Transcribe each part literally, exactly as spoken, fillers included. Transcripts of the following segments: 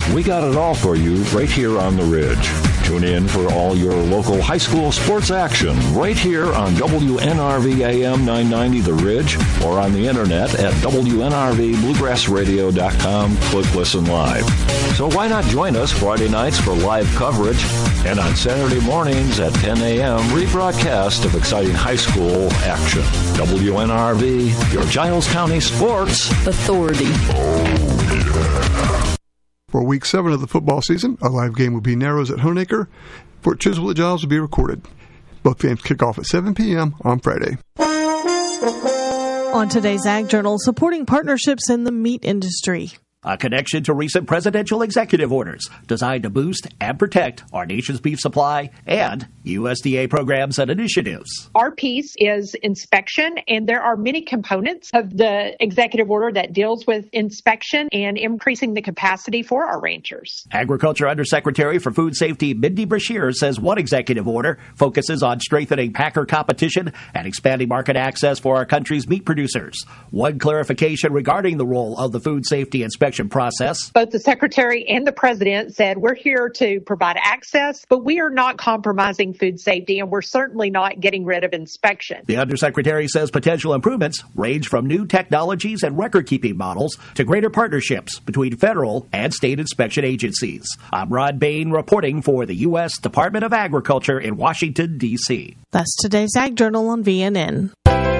We got it all for you right here on the Ridge. Tune in for all your local high school sports action right here on W N R V A M nine ninety The Ridge or on the internet at W N R V bluegrass radio dot com. Click listen live. So why not join us Friday nights for live coverage and on Saturday mornings at ten a.m. rebroadcast of exciting high school action. W N R V, your Giles County Sports Authority. Oh, yeah. For week seven of the football season, a live game will be Narrows at Honaker. Fort Chiswell at Giles will be recorded. Both games kick off at seven p.m. on Friday. On today's Ag Journal, supporting partnerships in the meat industry. A connection to recent presidential executive orders designed to boost and protect our nation's beef supply and U S D A programs and initiatives. Our piece is inspection, and there are many components of the executive order that deals with inspection and increasing the capacity for our ranchers. Agriculture Undersecretary for Food Safety Mindy Brashear says one executive order focuses on strengthening packer competition and expanding market access for our country's meat producers. One clarification regarding the role of the food safety inspection process. Both the Secretary and the President said we're here to provide access, but we are not compromising food safety, and we're certainly not getting rid of inspection. The Undersecretary says potential improvements range from new technologies and record-keeping models to greater partnerships between federal and state inspection agencies. I'm Rod Bain reporting for the U S Department of Agriculture in Washington, D C That's today's Ag Journal on V N N.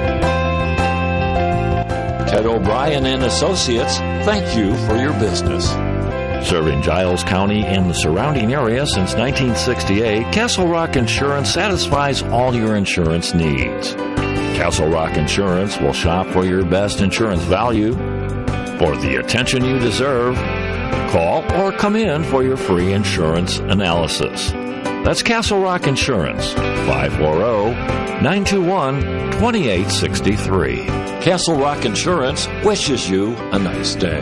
Ted O'Brien and Associates, thank you for your business. Serving Giles County and the surrounding area since nineteen sixty-eight, Castle Rock Insurance satisfies all your insurance needs. Castle Rock Insurance will shop for your best insurance value. For the attention you deserve, call or come in for your free insurance analysis. That's Castle Rock Insurance, five four zero, nine two one, two eight six three. Castle Rock Insurance wishes you a nice day.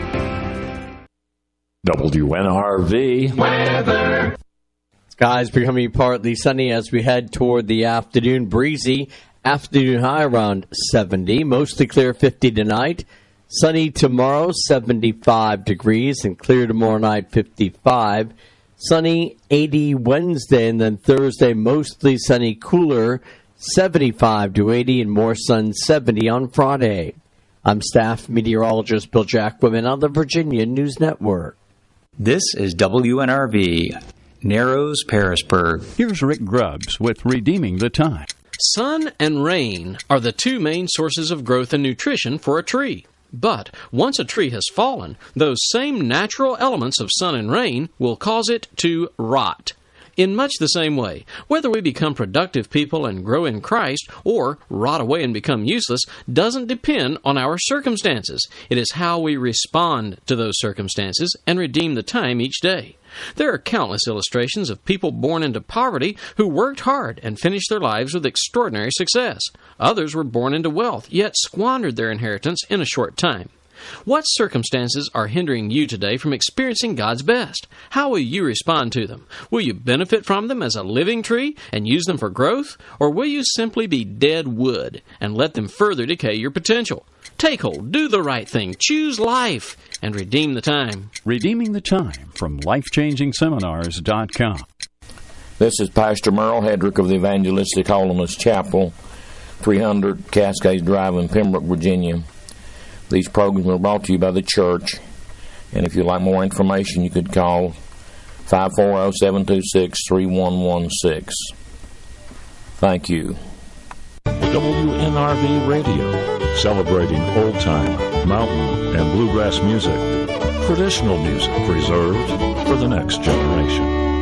W N R V weather. Skies becoming partly sunny as we head toward the afternoon. Breezy. Afternoon high around seventy. Mostly clear fifty tonight. Sunny tomorrow, seventy-five degrees. And clear tomorrow night, fifty-five. Sunny eighty Wednesday. And then Thursday, mostly sunny, cooler, seventy-five to eighty. And more sun, seventy on Friday. I'm staff meteorologist Bill Jacquemin on the Virginia News Network. This is W N R V, Narrows, Parisburg. Here's Rick Grubbs with Redeeming the Time. Sun and rain are the two main sources of growth and nutrition for a tree. But once a tree has fallen, those same natural elements of sun and rain will cause it to rot. In much the same way, whether we become productive people and grow in Christ or rot away and become useless doesn't depend on our circumstances. It is how we respond to those circumstances and redeem the time each day. There are countless illustrations of people born into poverty who worked hard and finished their lives with extraordinary success. Others were born into wealth, yet squandered their inheritance in a short time. What circumstances are hindering you today from experiencing God's best? How will you respond to them? Will you benefit from them as a living tree and use them for growth? Or will you simply be dead wood and let them further decay your potential? Take hold, do the right thing, choose life, and redeem the time. Redeeming the Time from life changing seminars dot com. This is Pastor Merle Hedrick of the Evangelistic Holiness Chapel, three hundred Cascades Drive in Pembroke, Virginia. These programs are brought to you by the church, and if you'd like more information, you could call five four zero, seven two six, three one one six. Thank you. W N R V Radio, celebrating old-time, mountain, and bluegrass music. Traditional music preserved for the next generation.